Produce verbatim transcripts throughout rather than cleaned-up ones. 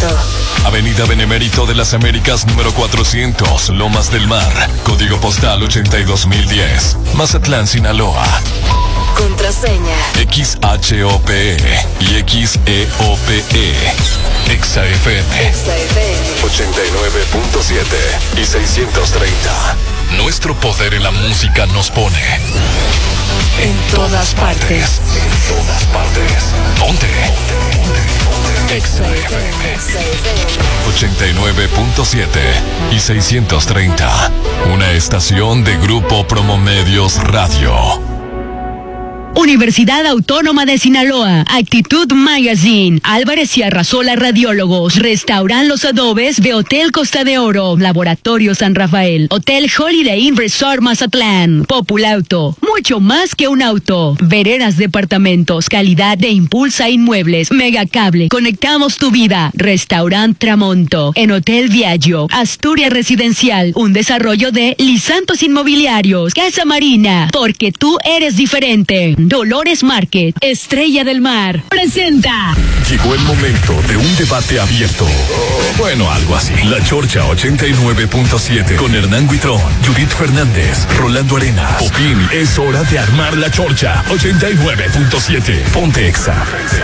Guanajuato. Avenida Benemérito de las Américas número cuatrocientos, Lomas del Mar. Código postal ochenta y dos mil diez. Mazatlán, Sinaloa. Contraseña X H O P E y X E O P E. Exa F M Exa F M ochenta y nueve punto siete y seiscientos treinta. Nuestro poder en la música nos pone en todas partes. En todas partes. Ponte. Exa F M ochenta y nueve punto siete y seiscientos treinta. Una estación de Grupo Promomedios Radio. Universidad Autónoma de Sinaloa, Actitud Magazine, Álvarez y Arrasola Radiólogos, Restauran Los Adobes de Hotel Costa de Oro, Laboratorio San Rafael, Hotel Holiday Inn Resort Mazatlán, Populauto, mucho más que un auto, Veredas Departamentos, calidad de Impulsa Inmuebles, Megacable, conectamos tu vida, Restaurant Tramonto, en Hotel Viaggio, Asturias Residencial, un desarrollo de Lisantos Inmobiliarios, Casa Marina, porque tú eres diferente. Dolores Market, Estrella del Mar, presenta. Llegó el momento de un debate abierto. Oh, bueno, algo así. La Chorcha ochenta y nueve punto siete con Hernán Guitrón, Judith Fernández, Rolando Arenas. Popín, es hora de armar la Chorcha ochenta y nueve punto siete. Ponte Exa.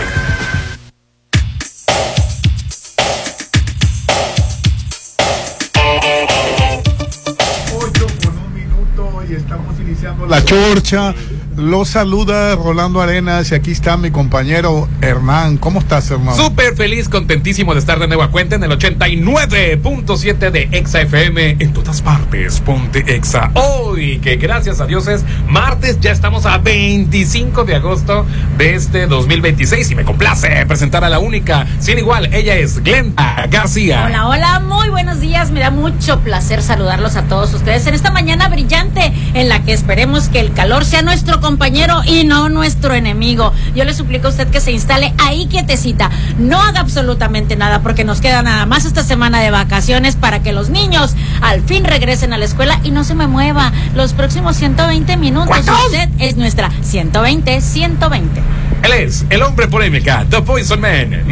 ocho con un minuto y estamos iniciando la Chorcha. Los saluda Rolando Arenas y aquí está mi compañero Hernán. ¿Cómo estás, hermano? Súper feliz, contentísimo de estar de nueva cuenta en el ochenta y nueve punto siete de Exa F M. En todas partes, ponte Exa. Hoy, que gracias a Dios es martes, ya estamos a veinticinco de agosto de este dos mil veintiséis y me complace presentar a la única, sin igual, ella es Glenda García. Hola, hola, muy buenos días, me da mucho placer saludarlos a todos ustedes en esta mañana brillante en la que esperemos que el calor sea nuestro compañero y no nuestro enemigo. Yo le suplico a usted que se instale ahí quietecita, no haga absolutamente nada porque nos queda nada más esta semana de vacaciones para que los niños al fin regresen a la escuela y no se me mueva los próximos ciento veinte minutos. ¿Cuántos? Usted es nuestra ciento veinte, ciento veinte. Él es el hombre polémica, The Poison Man,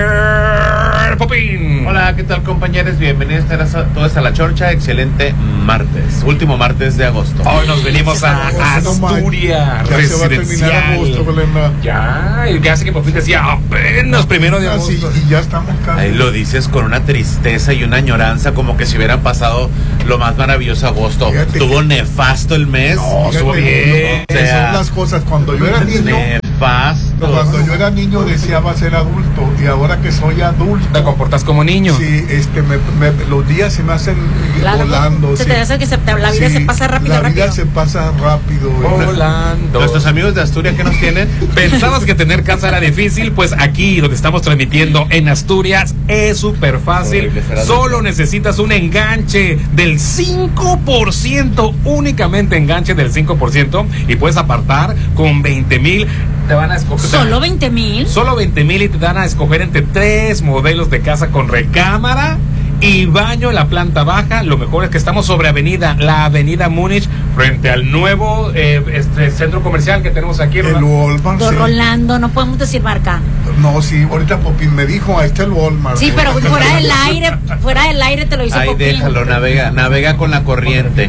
mister Popín. Hola, ¿qué tal, compañeros? Bienvenidos a todos a la Chorcha. Excelente martes, último martes de agosto. Hoy nos venimos a Asturias Ya se va a terminar agosto, Glenda. Ya, y ya sé que Popín decía apenas primero de agosto. Sí, y ya estamos casi. Ahí lo dices con una tristeza y una añoranza, como que si hubieran pasado lo más maravilloso agosto. Fíjate Estuvo que... nefasto el mes. No, estuvo bien. No, O sea, son las cosas. Cuando yo era niño, nefasto. cuando yo era niño deseaba ser adulto y ahora que soy adulto, Te comportas como niño. sí, este, me, me, los días se me hacen Claro, volando. se sí. te hace que se te- la vida Sí, se pasa rápido, la vida rápido. se pasa rápido. Volando. Nuestros amigos de Asturias, ¿qué nos tienen? ¿Pensabas que tener casa era difícil? Pues aquí, donde estamos transmitiendo en Asturias, es súper fácil. Horrible, será Solo difícil. necesitas un enganche del cinco por ciento, únicamente enganche del cinco por ciento, y puedes apartar con veinte mil. Te van a escoger. ¿Solo veinte mil? Solo veinte mil y te dan a escoger entre tres modelos de casa con recámara y baño en la planta baja. Lo mejor es que estamos sobre avenida, la avenida Múnich, frente al nuevo eh, este centro comercial que tenemos aquí. El Rolando. Walmart. Don sí. Rolando, no podemos decir marca. No, sí, ahorita Popín me dijo, ahí está el Walmart. Sí, pero fuera del aire, fuera del aire te lo hizo Ahí Popín. déjalo, navega, navega con la corriente.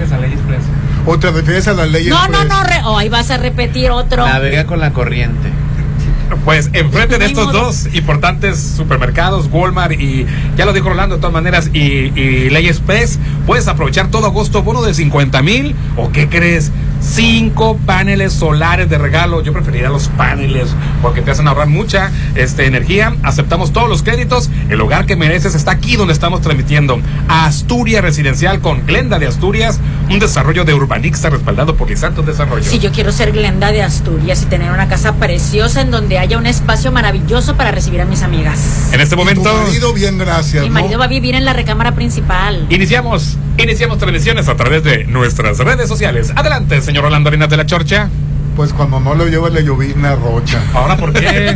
¿O te refieres a las leyes? No, no, no, re- oh, ahí vas a repetir otro. Navega con la corriente. Pues enfrente de No hay estos modo. dos importantes supermercados, Walmart y, ya lo dijo Rolando de todas maneras, y, y Ley Express, puedes aprovechar todo agosto bono de cincuenta mil, o ¿qué crees? Cinco paneles solares de regalo. Yo preferiría los paneles porque te hacen ahorrar mucha este, energía. Aceptamos todos los créditos. El hogar que mereces está aquí donde estamos transmitiendo. Asturias Residencial con Glenda de Asturias, un desarrollo de Urbanixta respaldado por Lisantos Desarrollo. Si yo quiero ser Glenda de Asturias y tener una casa preciosa en donde haya un espacio maravilloso para recibir a mis amigas. En este Tu momento marido, bien, gracias. Mi ¿no? marido va a vivir en la recámara principal. Iniciamos, iniciamos transmisiones a través de nuestras redes sociales. Adelante, señor Rolando Arenas de la Chorcha. Pues cuando no lo lleva le llovizna rocha. ¿Ahora por qué?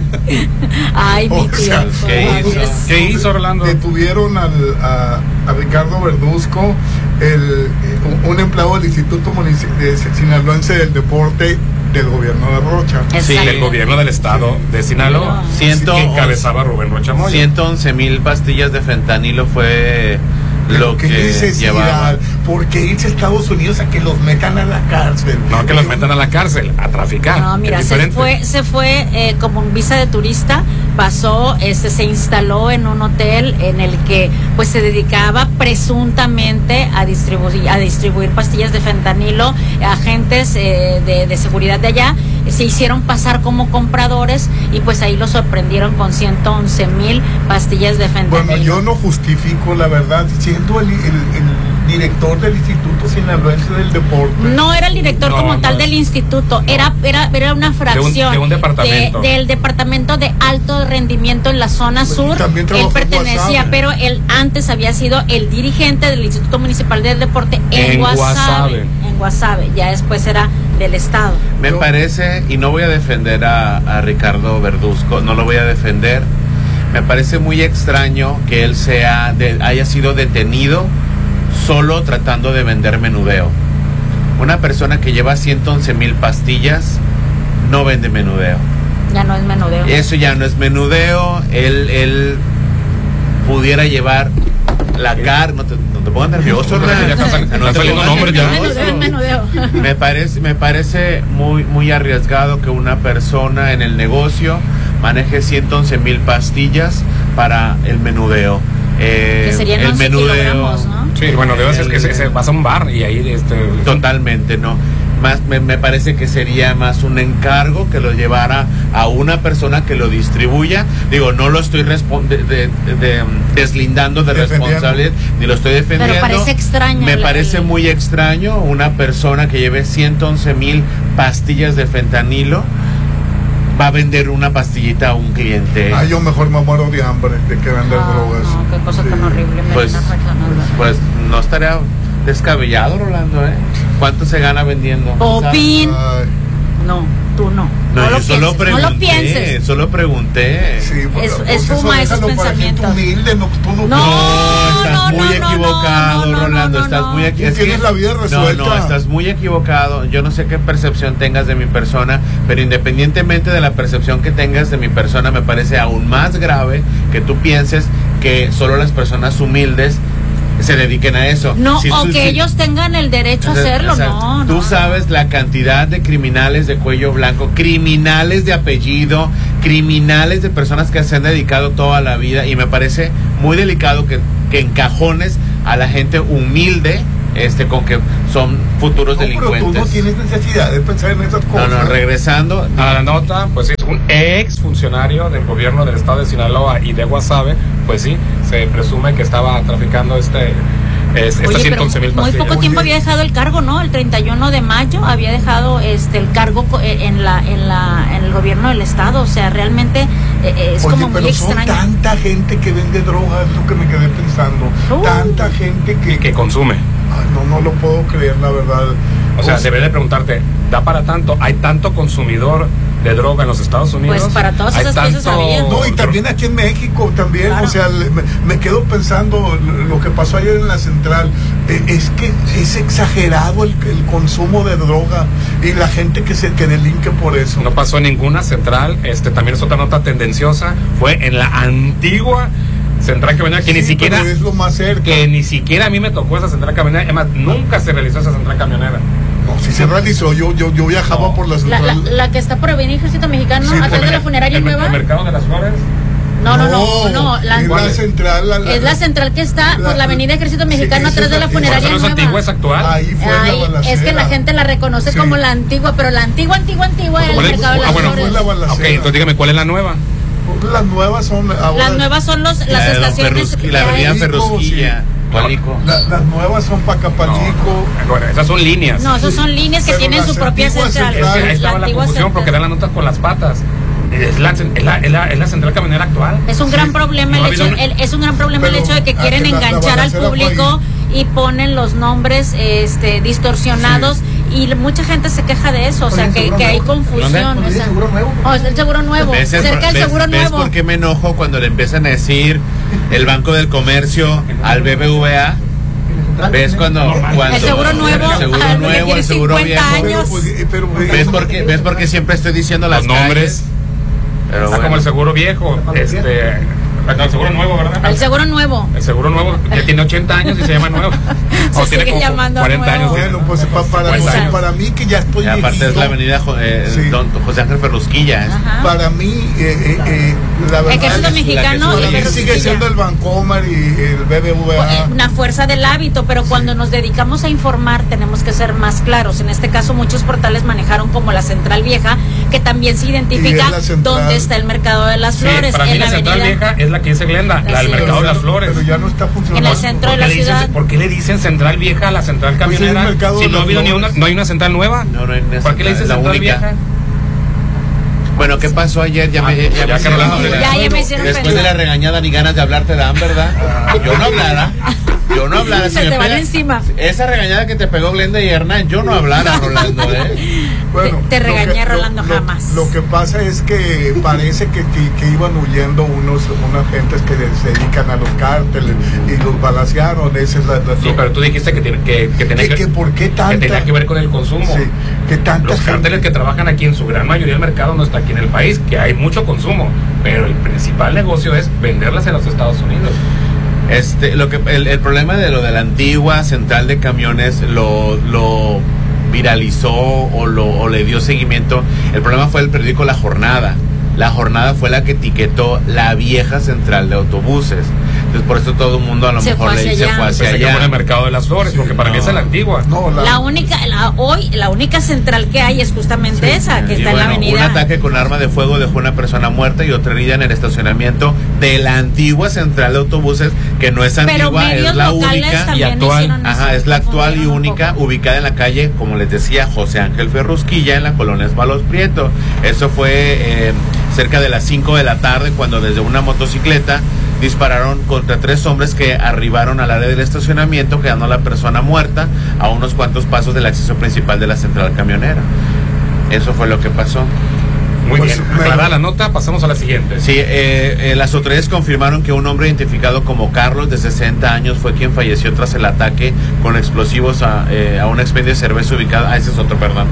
Ay, mi O sea, tío. ¿qué hizo? ¿Qué hizo Rolando? Detuvieron al, a, a Ricardo Verduzco, el, un empleado del Instituto Munici- de Sinaloense del Deporte, del gobierno de Rocha. Sí, del gobierno del estado de Sinaloa. Ciento que encabezaba Rubén Rocha Moya. ciento once mil pastillas de fentanilo fue lo ¿Qué que necesidad? llevaba. ¿Por qué irse a Estados Unidos a que los metan a la cárcel? No, que los metan a la cárcel, a traficar. No, mira, es se diferente. fue, se fue eh, como un visa de turista, pasó, este, se instaló en un hotel en el que pues se dedicaba presuntamente a distribuir, a distribuir pastillas de fentanilo. Agentes eh, de, de seguridad de allá eh, se hicieron pasar como compradores y pues ahí lo sorprendieron con ciento once mil pastillas de fentanilo. Bueno, yo no justifico la verdad, siendo el, el, el director del Instituto Sinaloense del Deporte. No era el director No, como no. tal del instituto, era, era, era una fracción de un departamento. de- del departamento de alto rendimiento en la zona Pues, y sur. también Él trabajó en pertenecía, Guasave. pero él antes había sido el dirigente del Instituto Municipal del Deporte en, En Guasave, Guasave. en Guasave, ya después era del estado. Me Yo- parece, y no voy a defender a, a Ricardo Verduzco, no lo voy a defender. Me parece muy extraño que él sea de- haya sido detenido solo tratando de vender menudeo. Una persona que lleva ciento once mil pastillas no vende menudeo. Ya no es menudeo. Eso ya no es menudeo. Él, él pudiera llevar la carne. No te, no te pongas nervioso, Ya Hernán. están sal- No están te saliendo pongas nombres ya. nervioso. Menudeo es menudeo. Me parece, me parece muy, muy arriesgado que una persona en el negocio maneje ciento once mil pastillas para el menudeo. Eh, Que serían el once kilogramos, ¿no? Sí, bueno, debe ser que se, se vas a un bar y ahí este, Totalmente, no. Más me, me parece que sería más un encargo que lo llevara a una persona que lo distribuya. Digo, no lo estoy respon- de, de- de- deslindando de Defendiendo. responsabilidad, ni lo estoy defendiendo. Pero parece extraño Me el- parece el- muy extraño una persona que lleve ciento once mil pastillas de fentanilo va a vender una pastillita a un cliente. Ah, yo mejor me muero de hambre de que vender No, drogas. no, qué cosa Sí. tan horrible. Pues, Melina Personas. pues no estaría descabellado, Rolando, ¿eh? ¿Cuánto se gana vendiendo? Popín. Ay, No, tú no. No, No, yo lo solo pienses, pregunté, no lo pienses. solo pregunté. sí, Es- pues, es pues eso fuma esos déjalo para gente pensamientos. humilde, no, tú no, No, No, estás no, muy no, no, equivocado, no, no, Rolando, no, estás no. muy Tú equivocado. tienes la vida resuelta. No, no, estás muy equivocado. Yo no sé qué percepción tengas de mi persona, pero independientemente de la percepción que tengas de mi persona, me parece aún más grave que tú pienses que solo las personas humildes se dediquen a eso. No, Si o tú- que si- ellos tengan el derecho a O sea, hacerlo, o sea, no, Tú no. sabes la cantidad de criminales de cuello blanco, criminales de apellido, criminales de personas que se han dedicado toda la vida, y me parece muy delicado que, que encajones a la gente humilde este con que son futuros No, pero tú delincuentes. no tienes necesidad de pensar en esas No, cosas. no, regresando. a la nota, pues sí, es un ex funcionario del gobierno del estado de Sinaloa y de Guasave, pues sí, se presume que estaba traficando este, es- estas Oye, ciento once mil pero muy pastillas. poco tiempo Oye. había dejado el cargo, ¿no? El treinta y uno de mayo había dejado este el cargo co- en la en la en el gobierno del estado, o sea, realmente eh, eh, es Oye, como muy pero son extraño. tanta gente que vende drogas, es lo que me quedé pensando. Uh. Tanta gente que... Que consume. Ay, no, no lo puedo creer, la verdad. O sea, debería de preguntarte, ¿da para tanto? ¿Hay tanto consumidor de droga en los Estados Unidos? Pues para todas ¿Hay esas cosas tanto- había. No, y también aquí en México también, Claro. o sea, le- me, me quedo pensando lo que pasó ayer en la central, eh, es que es exagerado el, el consumo de droga y la gente que se que delinque por eso. No pasó en ninguna central. Este también es otra nota tendenciosa. Fue en la antigua central camionera que Sí, ni siquiera pero es lo más cerca. que ni siquiera a mí me tocó esa central camionera. Además, nunca se realizó esa central camionera. No, si se realizó, yo yo yo viajaba No. por la La, la, central. la que está por Avenida Ejército Mexicano, Sí, atrás por de la funeraria el, nueva. el mercado de las flores. No, no, no, no, la, es ¿Cuál la es? central. la- la- es la central que está la- por la Avenida Ejército sí, Mexicano, esa atrás es de la la- funeraria ¿Esa no es nueva. antigua, es actual? Ahí fue Ay, la balacera. es que la gente la reconoce Sí. como la antigua, pero la antigua, antigua, antigua era el ¿Cuál es? mercado de las Ah, bueno, flores. fue la balacera. Ok, entonces dígame, ¿cuál es la nueva? Las nuevas son ahora. Las nuevas son los, las La de Don estaciones. Ferrusqui- la que avenida hay. Ferrusquilla. Gualico. La- las nuevas son Pacapalchico. No, bueno, esas son líneas. No, esas son líneas que Pero tienen las su propia antiguas central. Es que ahí centrales- estaba la antigua confusión porque dan central. las notas con las patas. Es la, es la, es la, es la central camionera actual. Es un gran problema No ha el hecho, habido un- el- es un gran problema el Pero, hecho de que ah, quieren que la- la enganchar al balacera fue público y ponen los nombres este distorsionados y mucha gente se queja de eso, o Oye, sea ¿el que, seguro que hay nuevo? confusión. ¿Oye, el o sea- seguro nuevo? Oh, es el seguro nuevo, ¿Ves, el- cerca del ves- seguro ves nuevo. por qué me enojo cuando le empiezan a decir el Banco del Comercio al B B V A? ¿Ves cuando, cuando el seguro nuevo, el seguro al que nuevo, tiene el seguro cincuenta viejo? años. Pero, pues, pero, pues, ¿Ves por qué, ves por qué siempre estoy diciendo las Los nombres. calles? Pero Está bueno. como el seguro viejo, este, no, el seguro nuevo, ¿verdad? El seguro nuevo. El seguro nuevo ya tiene ochenta años y se llama nuevo. Se O tiene sigue como llamando cuarenta nuevo. años. Bueno, pues pa- para, Pues, para, ah. para mí que ya estoy Y aparte viejito, es la avenida Jo- eh, Sí. Don José Ángel Ferrusquilla. ¿eh? Ajá. para mí, eh, eh, eh, la verdad Ejército es- Mexicano la y que para mí sigue Ferrusquilla. siendo el Bancomer y el B B V A. Una fuerza del hábito, pero cuando nos dedicamos a informar tenemos que ser más claros. En este caso muchos portales manejaron como la Central Vieja, que también se identifica Y es la central. dónde está el Mercado de las Sí, Flores, para mí en la la central avenida. vieja es la que dice Glenda, la del Así mercado es. de las flores. Pero ya no está funcionando. En el centro de ¿Por la qué le dicen- ciudad. ¿Por qué le dicen central vieja a la central Pues es el camionera? mercado Si de no ha las habido ni una, flores. no hay una central nueva. No, no hay una ¿Por qué le dicen central, la central única. vieja? Bueno, ¿qué pasó ayer? Ya me, Ah, ya ya me que hablamos de hicieron- la- Ya, ya me hicieron Después pensar. de la regañada ni ganas de hablar te dan, ¿verdad? Yo no hablara. Yo no hablara. Se me te van pega- encima. Esa regañada que te pegó Glenda y Hernán, yo no hablara, Rolando, ¿eh? Bueno, Te- te lo regañé, que- lo- Rolando, lo- jamás. Lo que pasa es que parece que, que, que iban huyendo unos, unas gentes que se dedican a los cárteles y los balacearon. Esa es la, la- Sí, pero tú dijiste que, tiene, que, que tenía que, que, que por qué que tanta, tenía que ver con el consumo. sí, que tanta Los gente- cárteles que trabajan aquí, en su gran mayoría el mercado no está aquí en el país, que hay mucho consumo, pero el principal negocio es venderlas en los Estados Unidos. Este, lo que el, el problema de lo de la antigua central de camiones lo, lo viralizó o, lo, o le dio seguimiento. El problema fue el periódico La Jornada. La Jornada fue la que etiquetó la vieja central de autobuses. Entonces por eso todo el mundo a lo Se mejor fue le hacia dice allá. fue hacia Pensé que allá. fue en el mercado de las flores, porque para mí no. esa es la antigua. No, la, La única, la, hoy, la única central que hay es justamente esa, que Y está bueno, en la avenida. un ataque con arma de fuego dejó una persona muerta y otra herida en el estacionamiento de la antigua central de autobuses, que no es Pero antigua, medios es la locales única también y actual. hicieron eso, Ajá, es la actual y confundieron un única, poco. ubicada en la calle, como les decía, José Ángel Ferrusquilla, en la colonia Esbalos Prieto. Eso fue eh, cerca de las cinco de la tarde, cuando desde una motocicleta dispararon contra tres hombres que arribaron al área del estacionamiento, quedando a la persona muerta a unos cuantos pasos del acceso principal de la central camionera. Eso fue lo que pasó. Muy Pues, bien, me- aclarada la nota, pasamos a la siguiente. Sí, eh, eh, las autoridades confirmaron que un hombre identificado como Carlos, de sesenta años, fue quien falleció tras el ataque con explosivos a, eh, a un expendio de cerveza ubicado. Ah, ese es otro, perdón.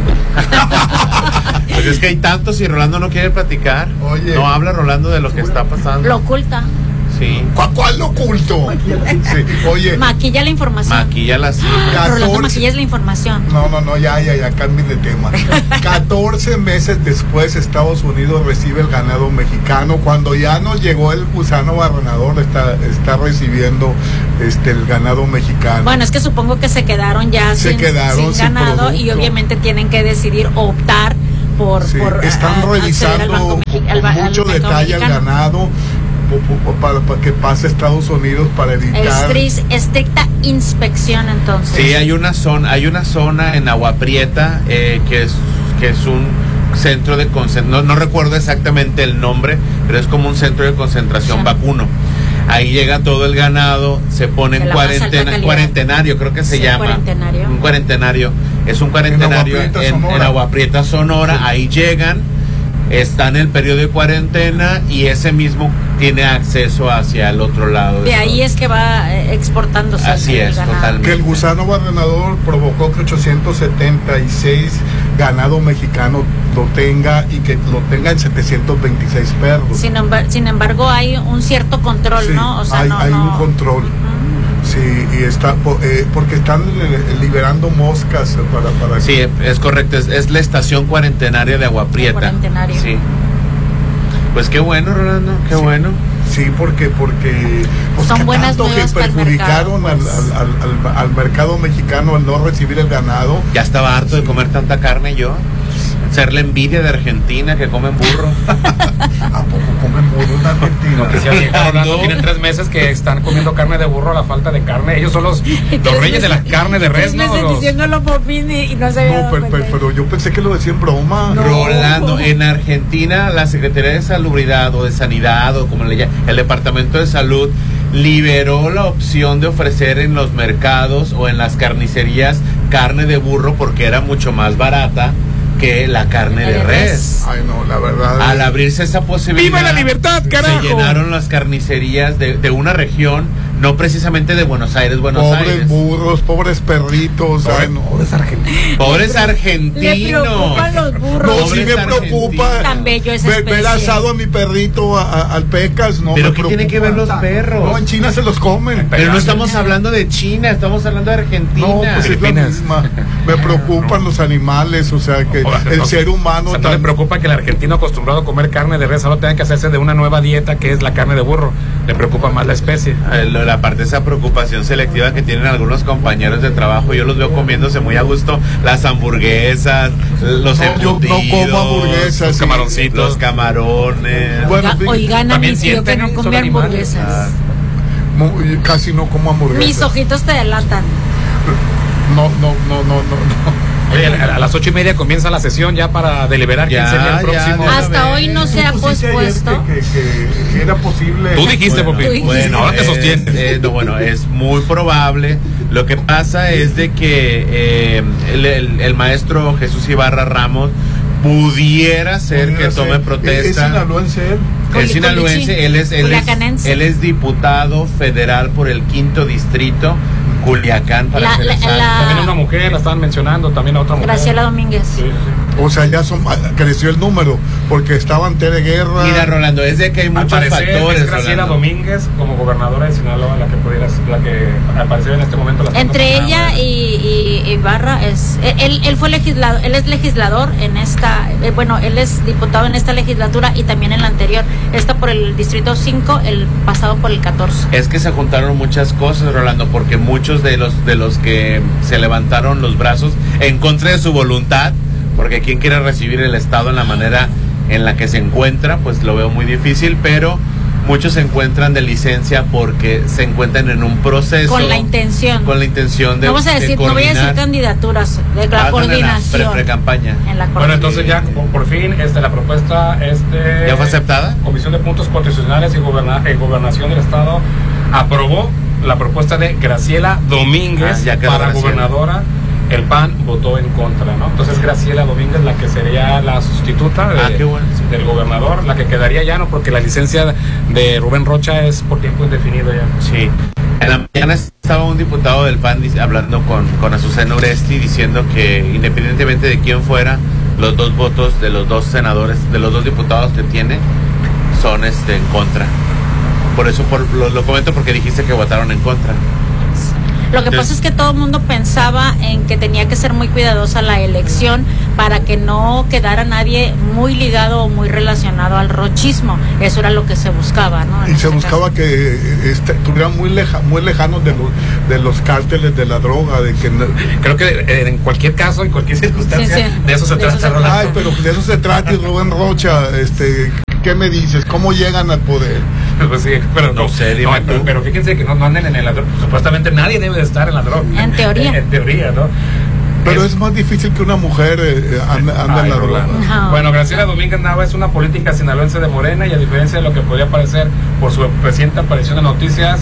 Pues es que hay tantos y Rolando no quiere platicar. Oye. No habla Rolando de lo que está pasando. Lo oculta. Sí. ¿Cuál, cuál lo oculto? Sí, oye, Maquilla la información. Maquilla las cifras. Rolando catorce maquilla la información. no, no, no, ya, ya, ya, cambien de tema. catorce meses después, Estados Unidos recibe el ganado mexicano. Cuando ya nos llegó el gusano barrenador, está, está recibiendo este el ganado mexicano. Bueno, es que supongo que se quedaron ya Se sin, quedaron sin sin ganado y producto. obviamente tienen que decidir optar por, Sí, por están a- acceder al revisando Banco con, Mexi- con al ba- al mucho mercado detalle al mexicano. ganado po- po- para, para que pase a Estados Unidos para evitar. Estris- estricta inspección entonces. Sí, hay una zona, hay una zona en Agua Prieta eh, que es que es un centro de concentración, no, no recuerdo exactamente el nombre, pero es como un centro de concentración Sí. vacuno. Ahí llega todo el ganado, se pone De en la más alta cuarentena, calidad. cuarentenario, creo que se Sí, llama. cuarentenario. Un cuarentenario. Es un cuarentenario En Agua Prieta, en, Sonora. en Agua Prieta, Sonora. Sí. Ahí llegan, están en el periodo de cuarentena y ese mismo tiene acceso hacia el otro lado. De ahí es que va eh, exportándose. Así el es, ganado. totalmente. Que el gusano barrenador provocó que ochocientos setenta y seis ganado mexicano lo tenga y que lo tenga en setecientos veintiséis perros. Sin, embar- sin embargo, hay un cierto control, Sí, ¿no? O sea, hay, no, hay no- un control. Ujú. Sí, y está po- eh, porque están eh, liberando moscas para para Sí, es correcto, es, es la estación cuarentenaria de Agua Prieta. Cuarentenario. Sí. Pues qué bueno, Rolando, qué Sí. bueno. Sí, porque porque pues, Son que buenas tanto que nuevas para el perjudicaron mercado, pues. al, al, al, al mercado mexicano al no recibir el ganado. Ya estaba harto de comer tanta carne yo. Ser la envidia de Argentina que comen burro. ¿A poco comen burro en Argentina? Noticia vieja, Rolando, No. tienen tres meses que están comiendo carne de burro a la falta de carne. Ellos son los, los reyes de la carne de res, ¿no? Los- diciéndolo Popín y, y no se había No, dado pero, cuenta. pero- pero yo pensé que lo decía en broma. Rolando, en Argentina la Secretaría de Salubridad o de Sanidad o como le llaman, el Departamento de Salud liberó la opción de ofrecer en los mercados o en las carnicerías carne de burro porque era mucho más barata que la carne de res. Ay, no, la verdad. Al abrirse esa posibilidad, ¡Viva la libertad, carajo! se llenaron las carnicerías de, de una región, no precisamente de Buenos Aires, Buenos pobres Aires. burros, pobres perritos, Pobre- ay, no. pobres argentinos. Pobres Le argentinos. preocupan los burros. No, sí me Pobres preocupa argentinos. Tan bello esa ver, ver especie. asado a mi perrito, a- a- al Pecas, no ¿Pero me qué tiene que preocupa. ver los perros? No, en China se los comen. Pero no estamos hablando de China, estamos hablando de Argentina. No, pues es la Filipinas. misma. Me preocupan los animales, o sea, que Ojalá, el no, ser humano o sea, no le tan- preocupa que el argentino acostumbrado a comer carne de res ahora tenga que hacerse de una nueva dieta que es la carne de burro. Le preocupa más la especie. Eh, lo- La parte de esa preocupación selectiva que tienen algunos compañeros de trabajo, yo los veo comiéndose muy a gusto las hamburguesas, los No, yo no embutidos, como hamburguesas, los sí. camaroncitos. los camarones. Bueno, Oiga- fíjate, Oigan a mi también tío que sienten, no ¿eh? come Son animales. hamburguesas. Muy- casi no como hamburguesas. Mis ojitos te delatan. No, no, no, no, no, no. Oye, a, a las ocho y media comienza la sesión ya para deliberar Ya, quién sería el ya, próximo. de una Hasta vez. hoy no se Tú ha pusiste ayer pospuesto. Que, que- que era posible. Tú dijiste, Bueno, Popi. bueno, ahora te es- sostienes. eh, no, bueno, es muy probable. Lo que pasa es de que eh, el, el- el maestro Jesús Ibarra Ramos pudiera ser Pudiera que tome ser. protesta. ¿Es sinaloense él? Es sinaloense, él es, él, es, Culiacanense. él es diputado federal por el quinto distrito, Culiacán, para La- ser la- exacto. la- También una mujer, la estaban mencionando, también a otra mujer. Graciela Domínguez. Sí, sí, sí. O sea, ya son, creció el número, porque estaban Tere Guerra. Mira, Rolando, es de que hay Al muchos parecer factores. es Graciela Rolando. Domínguez como gobernadora de Sinaloa la que pudiera, la que al parecer en este momento la está Entre nominando. ella y, y Ibarra es él, él fue legislador, él es legislador en esta, eh, bueno, él es diputado en esta legislatura y también en la anterior, esta por el distrito cinco, el pasado por el catorce. Es que se juntaron muchas cosas, Rolando, porque muchos de los de los que se levantaron los brazos en contra de su voluntad, porque quien quiere recibir el Estado en la manera en la que se encuentra, pues lo veo muy difícil, pero muchos se encuentran de licencia porque se encuentran en un proceso Con la intención. con la intención de No vamos a de decir, no voy a decir coordinar. candidaturas, de la Ah, no, no, no, coordinación. pre- pre-campaña. En la Bueno, coordinación. entonces ya por, por fin este, la propuesta este, ¿Ya fue aceptada? Comisión de Puntos Constitucionales y goberna- eh, Gobernación del Estado aprobó la propuesta de Graciela Domínguez Ah, ya quedó para Graciela. gobernadora. El P A N votó en contra, ¿no? Entonces Graciela Domínguez la que sería la sustituta de- Ah, qué bueno, sí. del gobernador, la que quedaría ya, ¿no? Porque la licencia de Rubén Rocha es por tiempo indefinido ya. Sí. En la mañana estaba un diputado del P A N dic- hablando con, con Azucena Uresti diciendo que independientemente de quién fuera, los dos votos de los dos senadores, de los dos diputados que tiene, son este en contra. Por eso por, lo, lo comento porque dijiste que votaron en contra. Lo que Sí. pasa es que todo el mundo pensaba en que tenía que ser muy cuidadosa la elección para que no quedara nadie muy ligado o muy relacionado al rochismo. Eso era lo que se buscaba, ¿no? En Y se este buscaba caso. que eh, este, estuvieran muy, leja, muy lejanos de los, de los cárteles de la droga, de que no- Creo que eh, en cualquier caso, en cualquier circunstancia, Sí, sí. de eso se De trata. eso se Rolando. ay, pero de eso se trata. Y Rubén Rocha, este, ¿qué me dices? ¿Cómo llegan al poder? Pues sí, pero No sé, dime no, pero, tú. pero fíjense que no, no anden en la droga. Supuestamente nadie debe de estar en la droga. En teoría. En, en teoría, ¿no? Pero es más difícil que una mujer eh, ande, ande Ay, en la droga. Rolando. No. Bueno, Graciela Domínguez Nava es una política sinaloense de Morena y a diferencia de lo que podría parecer por su reciente aparición en noticias,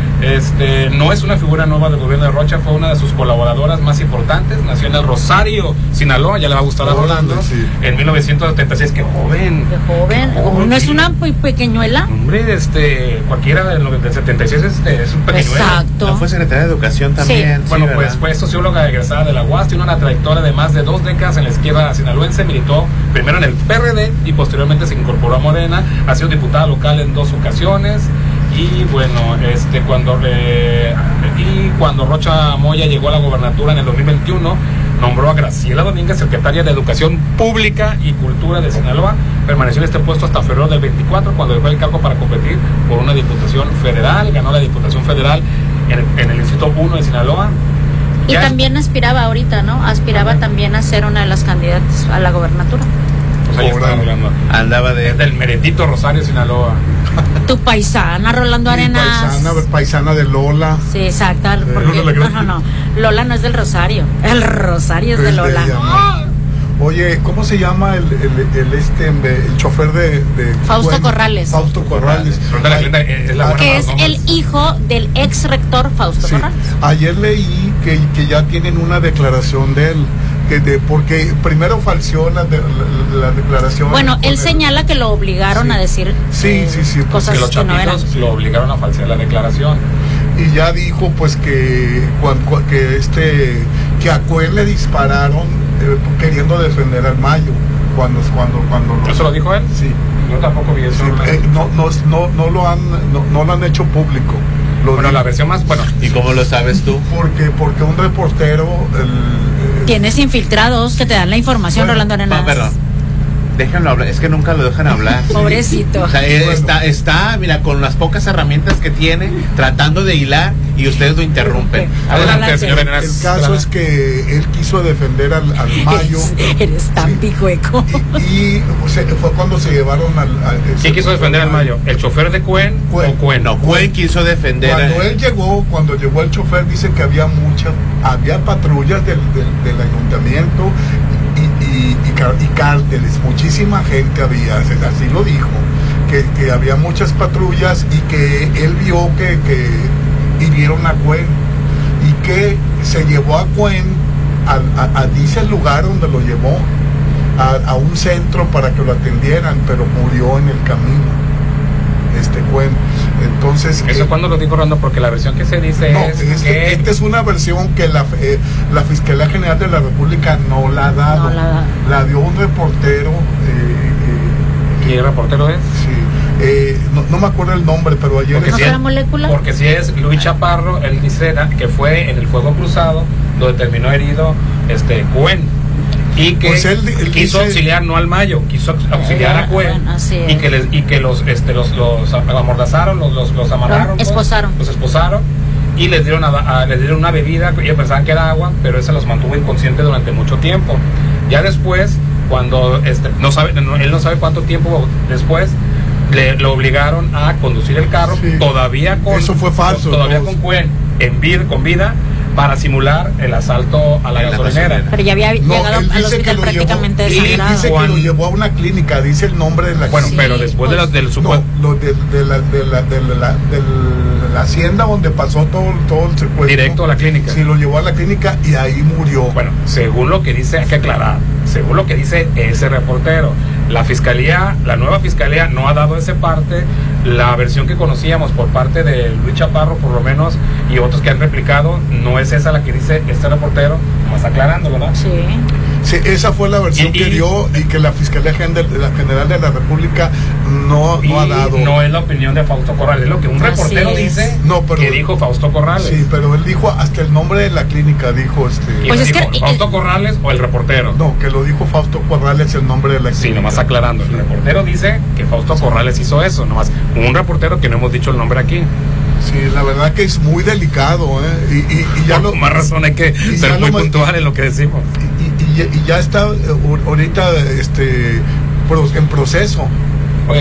este, no es una figura nueva del gobierno de Rocha, fue una de sus colaboradoras más importantes, nació en el Rosario, Sinaloa, ya le va a gustar a Órale, Rolando, sí. en mil novecientos setenta y seis, que joven. De joven, Oh, no es sí. una pe- pequeñuela. Hombre, este, cualquiera del, nove- del setenta y seis es, este, es un pequeñuelo. Exacto. ¿No fue secretaria de Educación también? Sí. Bueno, Sí, pues ¿verdad? fue socióloga egresada de la U A S, tiene una trayectoria de más de dos décadas en la izquierda sinaloense, militó primero en el P R D y posteriormente se incorporó a Morena, ha sido diputada local en dos ocasiones y bueno, este cuando eh, y cuando Rocha Moya llegó a la gobernatura en el dos mil veintiuno, nombró a Graciela Domínguez secretaria de Educación Pública y Cultura de Sinaloa, permaneció en este puesto hasta febrero del veinticuatro cuando dejó el cargo para competir por una diputación federal, ganó la diputación federal en el, en el Distrito uno de Sinaloa. Y Ya- también aspiraba ahorita, ¿no? Aspiraba también a ser una de las candidatas a la gobernatura. Pues ahí está Órale. hablando. Andaba de... Es del meretito Rosario, Sinaloa. Tu paisana, Rolando Mi Arenas. paisana, paisana de Lola. Sí, exacto. Porque, Lola no, Grande. no, no. Lola no es del Rosario. El Rosario es de Es Lola. ella, ¿no? Oye, ¿cómo se llama el, el, el, este, el chofer de, de Fausto Corrales. Fausto Corrales. Pregúntale a Glenda, eh, es la buena Que para es los el nombres. hijo del ex rector Fausto Sí. Corrales. Ayer leí que, que ya tienen una declaración de él, que de, porque primero falseó la, de- la, la declaración. Bueno, con él el- señala que lo obligaron Sí. a decir Sí, eh, sí, sí, cosas Que los que no eran. chapitos lo obligaron a falsear la declaración. y ya dijo pues que cuando, que este que a Cuen le dispararon eh, queriendo defender al Mayo cuando cuando cuando lo, ¿eso lo dijo él? Sí. Yo tampoco vi eso. Sí, eh, no, no, no, no lo han no, no lo han hecho público. Lo Bueno, dijo. la versión más, bueno. ¿Y cómo lo sabes tú? Porque porque un reportero el, eh, Tienes infiltrados que te dan la información, Bueno, Rolando Arenas. Ah, perdón. Déjenlo hablar, es que nunca lo dejan hablar. Pobrecito. O sea, él Bueno. está, está, mira, con las pocas herramientas que tiene, tratando de hilar y ustedes lo interrumpen. Adelante, señor Arenas. el caso es que él quiso defender al, al Mayo. Eres, eres tan Sí. picueco. Y, y se- fue cuando se llevaron al... al- ¿Quién quiso defender al Mayo? ¿El chofer de Cuen Cuen. o Cuen? No, Cuen quiso defender. Cuando a- él llegó, cuando llegó el chofer, dice que había muchas, había patrullas del, del, del ayuntamiento y, y, y, car- y cárteles, muchísima gente había, así lo dijo, que, que había muchas patrullas y que él vio que, que hirieron a Cuen y que se llevó a Cuen, a, a, a dice el lugar donde lo llevó, a, a un centro para que lo atendieran, pero murió en el camino, este Cuen. Entonces, ¿Eso eh, cuando lo dijo Rolando? Porque la versión que se dice no, es este- que... esta es una versión que la, eh, la Fiscalía General de la República no la ha dado. No la da. La dio un reportero. Eh, ¿Y el reportero es? eh, sí, eh, no, no me acuerdo el nombre, pero ayer... Porque ¿No si será es- molécula? Porque si es Luis Chaparro, él dice que fue en el fuego cruzado donde terminó herido este Cuen y que Pues él- él quiso dice- auxiliar no al Mayo, quiso auxiliar a Cuen Bueno, así y es. que les, y que los este los los amordazaron, los los, los amarraron, Los pues, esposaron. los esposaron y les dieron a, a- les dieron una bebida, ellos pensaban que era agua, pero esa los mantuvo inconscientes durante mucho tiempo. Ya después, cuando este no sabe no, él no sabe cuánto tiempo después le lo obligaron a conducir el carro, Sí. todavía con Eso fue falso, con- todavía ¿no? con Cuen en vida, con vida para simular el asalto a la En la gasolinera. gasolinera. Pero ya había No, llegado él al dice hospital que lo prácticamente llevó, y desangrado. dice que Juan- lo llevó a una clínica, dice el nombre de la Bueno, Sí, pero después de la, pues, del No, supuesto lo de, de la, de, la, de, la, de la hacienda donde pasó todo, todo el secuestro. directo a la clínica. Sí, lo llevó a la clínica y ahí murió. Bueno, según lo que dice, hay que aclarar, según lo que dice ese reportero, la fiscalía, la nueva fiscalía no ha dado ese parte, la versión que conocíamos por parte de Luis Chaparro, por lo menos, y otros que han replicado, no es esa la que dice este reportero, más aclarando, ¿verdad? Sí. Sí, esa fue la versión Y- que y- dio y que la Fiscalía General de la, General de la República no, Y no ha dado. no es la opinión de Fausto Corrales, es lo que un Así reportero es. dice No, pero- que dijo Fausto Corrales. Sí, pero él dijo hasta el nombre de la clínica, dijo este. ¿Quién Pues es dijo, que- ¿Fausto Corrales o el reportero? No, que lo dijo Fausto Corrales el nombre de la clínica. Sí, nomás aclarando, el reportero dice que Fausto Corrales hizo eso, nomás un reportero que no hemos dicho el nombre aquí. Sí, la verdad que es muy delicado, ¿eh? Y, y, y ya Por lo, más razón hay que y ser ya muy lo- puntual en lo que decimos. y, y- y ya está eh, ahorita este pro- en proceso.